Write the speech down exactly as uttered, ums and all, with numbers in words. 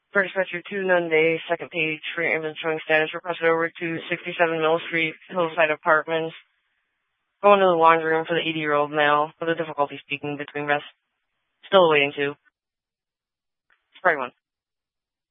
For dispatcher two, Nunday, second page for your ambulance showing status, requested over to sixty-seven Mill Street, Hillside Apartments. Going to the laundry room for the eighty-year-old male with a difficulty speaking between breaths. Still awaiting two. Spray one.